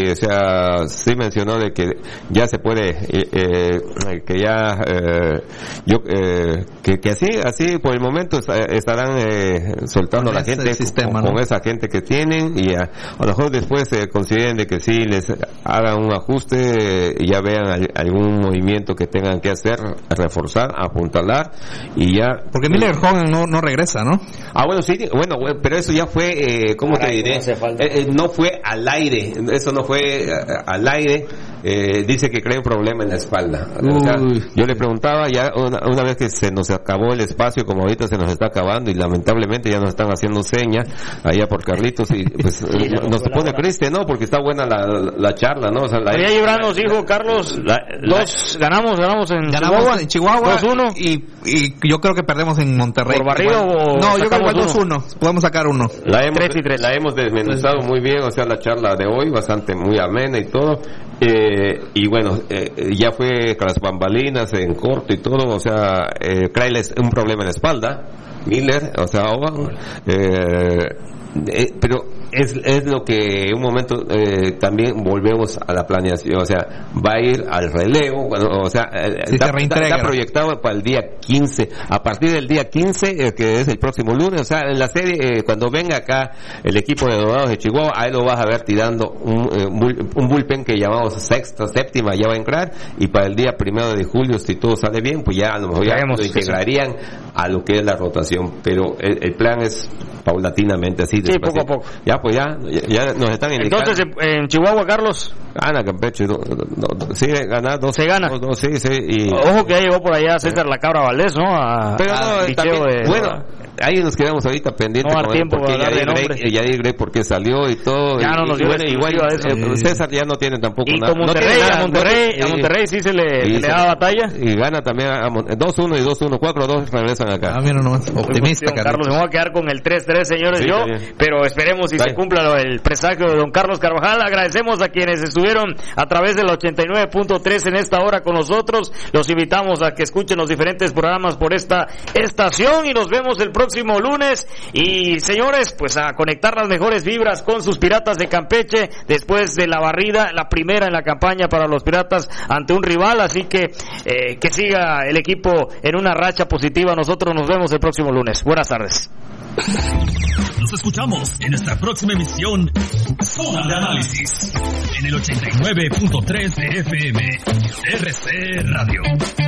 o sea, sí mencionó de que ya se puede, que ya, que así por el momento estarán soltando a la gente sistema, con esa gente que tienen, y a lo mejor después consideren de que sí les hagan un ajuste y ya vean algún movimiento que tengan que hacer, reforzar, apuntalar, y ya. Porque Miller Hogan no regresa, ¿no? Bueno, sí, pero eso ya fue, ¿cómo te diré? No fue al aire, eso no fue al aire. Dice que cree un problema en la espalda. O sea, yo le preguntaba ya una vez que se nos acabó el espacio, como ahorita se nos está acabando y lamentablemente ya nos están haciendo señas allá por Carlitos, y pues nos pone triste, ¿no? Porque está buena la charla, ¿no? O sea, ya Gibran nos dijo, Carlos, ganamos en Chihuahua 2-1 y yo creo que perdemos en Monterrey. ¿Por barrido o no, yo creo que 2-1 podemos sacar uno. La hemos desmenuzado muy bien, o sea, la charla de hoy bastante muy amena y todo. Y bueno, ya fue con las bambalinas en corto y todo, o sea, Krail es un problema en la espalda, Miller, o sea, pero es lo que un momento también volvemos a la planeación, o sea, va a ir al relevo, o sea, está proyectado para el día 15, a partir del día 15, que es el próximo lunes, o sea, en la serie, cuando venga acá el equipo de Dorados de Chihuahua, ahí lo vas a ver tirando un bullpen que llamamos séptima, ya va a entrar, y para el día 1 de julio, si todo sale bien, pues ya a lo mejor ya lo integrarían a lo que es la rotación, pero el plan es paulatinamente así. Sí, poco a poco. Ya, pues ya nos están indicando. Entonces, en Chihuahua, Carlos. Gana Campeche, sí, gana 2. Se gana. Sí, y ojo que ya llegó por allá César La Cabra Valdés, ¿no? Pero también, bueno, ahí nos quedamos ahorita pendientes con él, porque ya diré por qué salió y todo. Ya no nos dio igual César ya no tiene tampoco nada. Y a Monterrey sí se le da batalla. Y gana también 2-1 y 2-1, 4-2 regresan acá. Mira nomás, optimista, Carlos. Me voy a quedar con el 3-3, señores, pero esperemos si se cumpla el presagio de don Carlos Carvajal. Agradecemos a quienes estuvieron a través del 89.3 en esta hora con nosotros. Los invitamos a que escuchen los diferentes programas por esta estación y nos vemos el próximo lunes. Y señores, pues a conectar las mejores vibras con sus Piratas de Campeche después de la barrida, la primera en la campaña para los Piratas ante un rival, así que siga el equipo en una racha positiva. Nosotros nos vemos el próximo lunes. Buenas tardes. Nos escuchamos en nuestra próxima emisión Zona de Análisis en el 89.3 de FM RC Radio.